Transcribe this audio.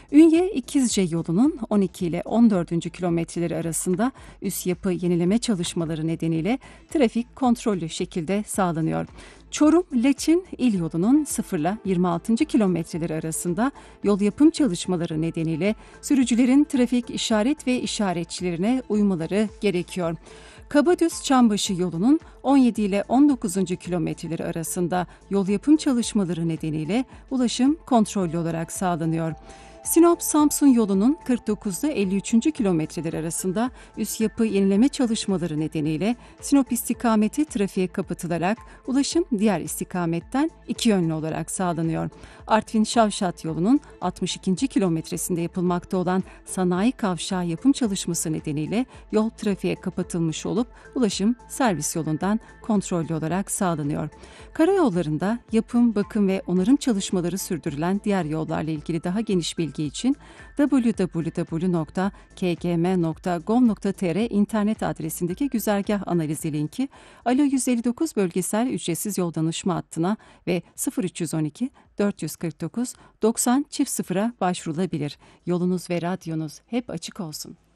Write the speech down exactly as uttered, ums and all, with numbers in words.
Ünye İkizce yolunun on iki ile on dördüncü kilometreleri arasında üst yapı yenileme çalışmaları nedeniyle trafik kontrollü şekilde sağlanıyor. Çorum-Laçin il yolunun sıfır ile yirmi altıncı kilometreleri arasında yol yapım çalışmaları nedeniyle sürücülerin trafik işaret ve işaretçilerine uymaları gerekiyor. Kabadüs-Çambaşı yolunun on yedi ile on dokuzuncu kilometreleri arasında yol yapım çalışmaları nedeniyle ulaşım kontrollü olarak sağlanıyor. Sinop-Samsun yolunun kırk dokuz ile elli üçüncü kilometreler arasında üst yapı yenileme çalışmaları nedeniyle Sinop istikameti trafiğe kapatılarak ulaşım diğer istikametten iki yönlü olarak sağlanıyor. Artvin-Şavşat yolunun altmış ikinci kilometresinde yapılmakta olan sanayi kavşağı yapım çalışması nedeniyle yol trafiğe kapatılmış olup ulaşım servis yolundan kontrollü olarak sağlanıyor. Karayollarında yapım, bakım ve onarım çalışmaları sürdürülen diğer yollarla ilgili daha geniş bilgi için double-u double-u double-u nokta k g m nokta gov nokta t r internet adresindeki güzergah analizi linki, Alo yüz elli dokuz bölgesel ücretsiz yol danışma hattına ve sıfır üç yüz on iki dört yüz kırk dokuz doksan sıfıra başvurulabilir. Yolunuz ve radyonuz hep açık olsun.